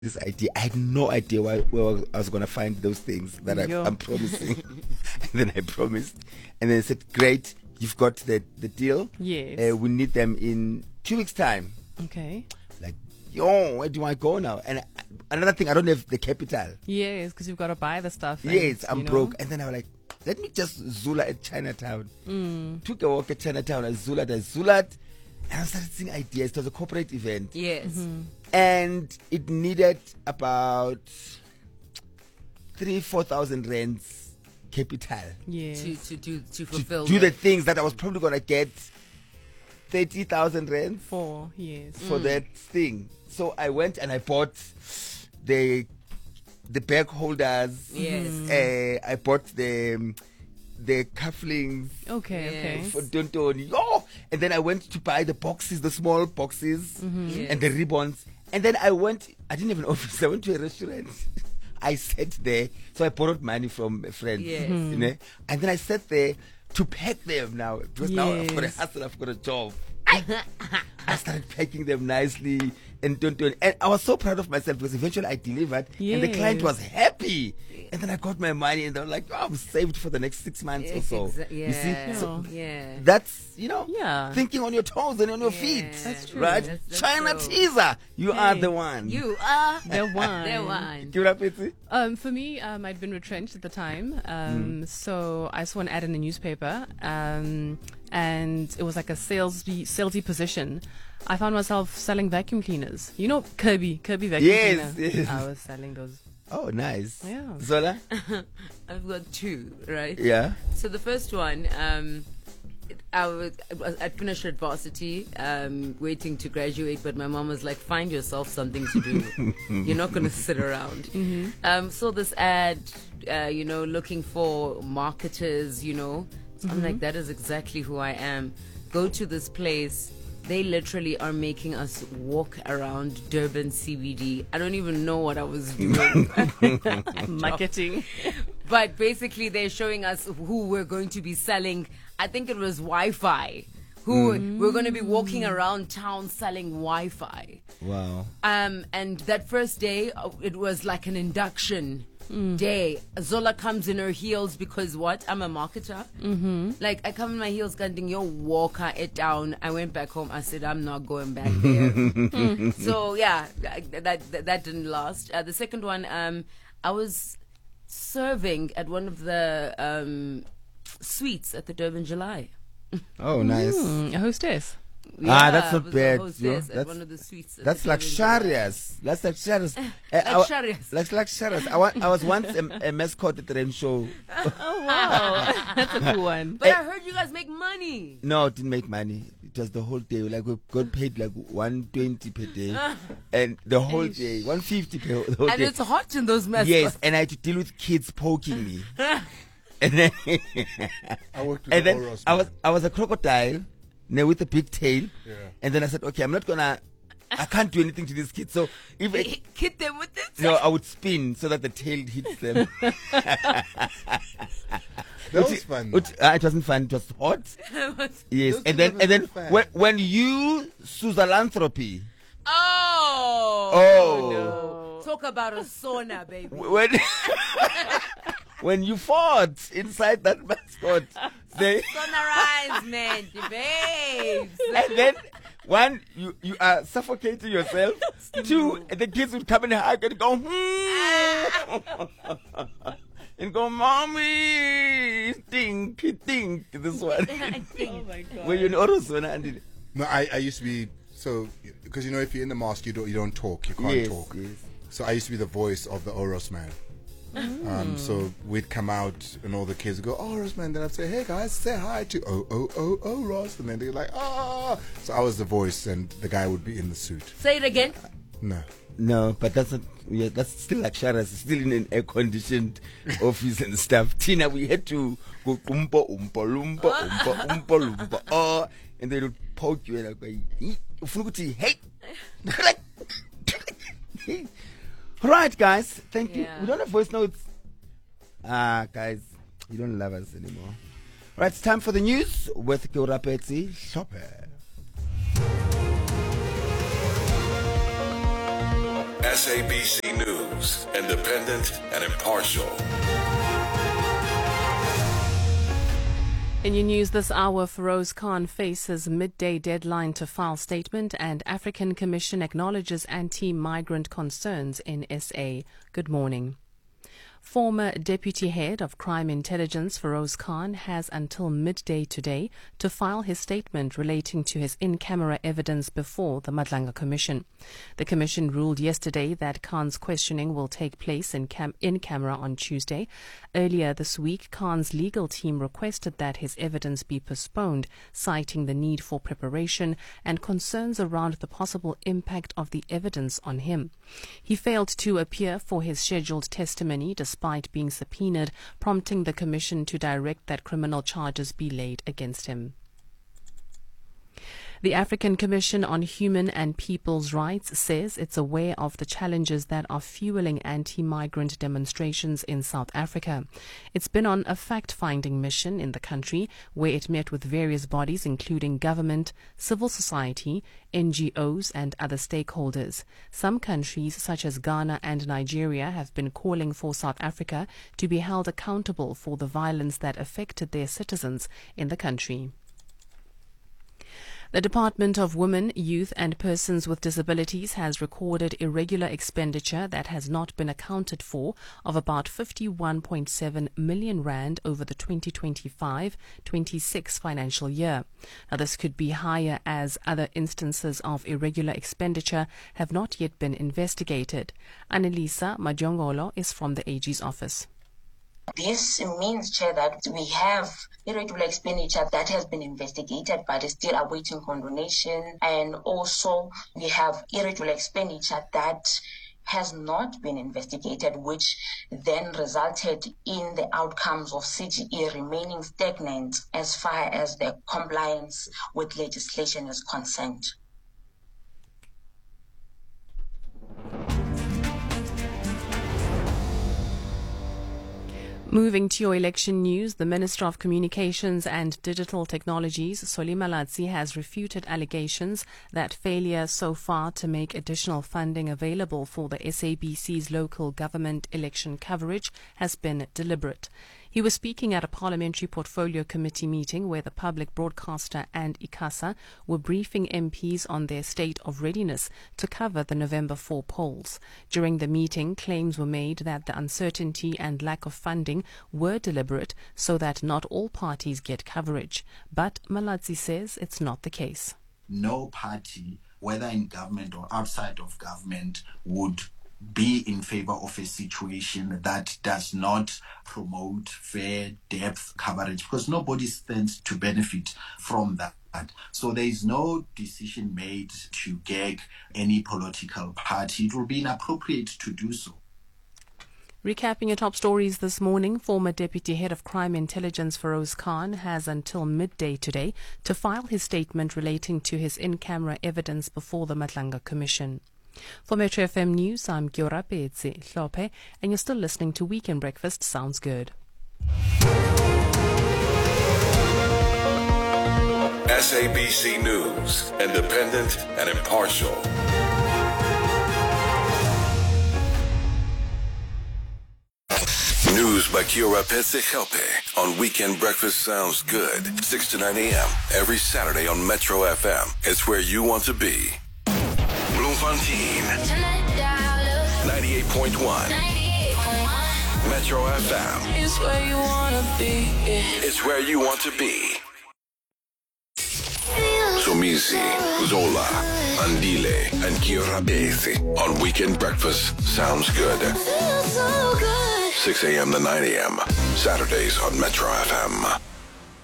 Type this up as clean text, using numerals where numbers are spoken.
this idea. I had no idea where I was going to find those things that I'm promising. And then I promised. And then I said, great, you've got the deal. Yes. We need them in 2 weeks' time. Okay. Like, yo, where do I go now? And another thing, I don't have the capital. Yes, because you've got to buy the stuff. Yes, I'm broke. And then I was like, let me just Zula at Chinatown. Took a walk at Chinatown. I Zulaed. And I started seeing ideas. It was a corporate event. Yes. Mm-hmm. And it needed about 3,000-4,000 rands capital. Yes. To fulfill do the things that I was probably going to get 30,000 rands for that thing. So I went and I bought the bag holders. Yes. I bought the cufflinks. Okay. For Dontoni. Oh! And then I went to buy the boxes, the small boxes, and the ribbons. And then I didn't have an office. I went to a restaurant. I sat there. So I borrowed money from a friend. Yes. You know? And then I sat there to pack them now. Because now I've got a Yes. hustle, I've got a job. I started packing them nicely and I was so proud of myself because eventually I delivered and the client Yes. was happy. And then I got my money and they were like, oh, I'm saved for the next 6 months or so. You see? So Yeah. that's, thinking on your toes and on your feet. That's true. Right? That's China true. teaser. You are the one. You are The one. the one. Give it up, Itsy. For me, I'd been retrenched at the time, so I saw an ad in the newspaper, and it was like a salesy position. I found myself selling vacuum cleaners. You know, Kirby vacuum Yes, cleaner. yes. I was selling those. Oh, nice. Yeah. Zola? I've got two, right? Yeah. So the first one, I'd finished at varsity, waiting to graduate, but my mom was like, find yourself something to do. You're not going to sit around. Saw this ad, looking for marketers, So I'm like, that is exactly who I am. Go to this place. They literally are making us walk around Durban CBD. I don't even know what I was doing. Marketing. But basically, they're showing us who we're going to be selling. I think it was Wi-Fi. We're going to be walking around town selling Wi-Fi. Wow. And that first day, it was like an induction day. Zola comes in her heels because what? I'm a marketer. Like, I come in my heels, going, yo, walker it down. I went back home. I said, I'm not going back there. So, yeah, that didn't last. The second one, I was serving at one of the suites at the Durban July. Oh, nice. A hostess. That's I not was bad. a hostess at one of the suites at That's the Durban July. luxurious. That's luxurious. Luxurious. Luxurious. I was once a mascot at the rain show. Oh, wow. That's a cool one. But I heard you guys make money. No, it didn't make money. It was the whole day. Like we got paid like 120 per day, and the whole day 150 per the whole And day. it's hot in those mascots. Yes, and I had to deal with kids poking me. And then I worked with and the then Oros, I was a crocodile, with a big tail. Yeah. And then I said, okay, I can't do anything to these kids. So if Hit them with it. no, I would spin so that the tail hits them. That was fun. It wasn't fun. It was hot. Yes, Those and people then have fun. when you Suzalanthropy, Oh. No. Talk about a sauna, baby. when when you fought inside that mascot, they Sunrise, man, babes. and then one you are suffocating yourself. Two, and the kids would come and hug and go and go, mommy, think. This one. Oh, my God. Were you in Orozona and No, I used to be because if you're in the mask, you don't talk, you can't yes, talk. yes. So I used to be the voice of the Oros man. So we'd come out and all the kids would go, Oros man. Then I'd say, hey guys, say hi to Oros, and then they're like, ah. So I was the voice, and the guy would be in the suit. Say it again. No, No, but that's not. Yeah, that's still luxurious. It's still in an air-conditioned office and stuff. Tina, we had to go lumpa. Oh, and they would poke you and I'd go, hey. Right, guys. Thank you. Yeah. We don't have voice notes. Guys, you don't love us anymore. Right, it's time for the news with Kiorapetsi Shopper. SABC News, independent and impartial. In your news this hour, Feroz Khan faces midday deadline to file statement, and African Commission acknowledges anti-migrant concerns in SA. Good morning. Former Deputy Head of Crime Intelligence Feroz Khan has until midday today to file his statement relating to his in-camera evidence before the Madlanga Commission. The Commission ruled yesterday that Khan's questioning will take place in camera on Tuesday. Earlier this week, Khan's legal team requested that his evidence be postponed, citing the need for preparation and concerns around the possible impact of the evidence on him. He failed to appear for his scheduled testimony despite being subpoenaed, prompting the Commission to direct that criminal charges be laid against him. The African Commission on Human and People's Rights says it's aware of the challenges that are fueling anti-migrant demonstrations in South Africa. It's been on a fact-finding mission in the country where it met with various bodies including government, civil society, NGOs and other stakeholders. Some countries such as Ghana and Nigeria have been calling for South Africa to be held accountable for the violence that affected their citizens in the country. The Department of Women, Youth and Persons with Disabilities has recorded irregular expenditure that has not been accounted for of about 51.7 million rand over the 2025-26 financial year. Now, this could be higher as other instances of irregular expenditure have not yet been investigated. Annalisa Majongolo is from the AG's office. This means, Chair, that we have irregular expenditure that has been investigated but is still awaiting condonation, and also we have irregular expenditure that has not been investigated, which then resulted in the outcomes of CGE remaining stagnant as far as the compliance with legislation is concerned. Moving to your election news, the Minister of Communications and Digital Technologies, Solly Malatsi, has refuted allegations that failure so far to make additional funding available for the SABC's local government election coverage has been deliberate. He was speaking at a Parliamentary Portfolio Committee meeting where the public broadcaster and ICASA were briefing MPs on their state of readiness to cover the November 4 polls. During the meeting, claims were made that the uncertainty and lack of funding were deliberate so that not all parties get coverage. But Malatsi says it's not the case. No party, whether in government or outside of government, would be in favor of a situation that does not promote fair depth coverage, because nobody stands to benefit from that. So there is no decision made to gag any political party. It will be inappropriate to do so. Recapping your top stories this morning, former Deputy Head of Crime Intelligence Feroz Khan has until midday today to file his statement relating to his in-camera evidence before the Madlanga Commission. For Metro FM News, I'm Giora Petse Hlope, and you're still listening to Weekend Breakfast Sounds Good. SABC News, independent and impartial. News by Giora Petse Hlope on Weekend Breakfast Sounds Good, 6 to 9 a.m. every Saturday on Metro FM. It's where you want to be. Bloemfontein, 98.1. Metro FM. It's where you wanna be. It's where you want to be. Somizi, Zola, Andile, and Giora Petse on Weekend Breakfast Sounds Good. 6 a.m. to 9 a.m. Saturdays on Metro FM.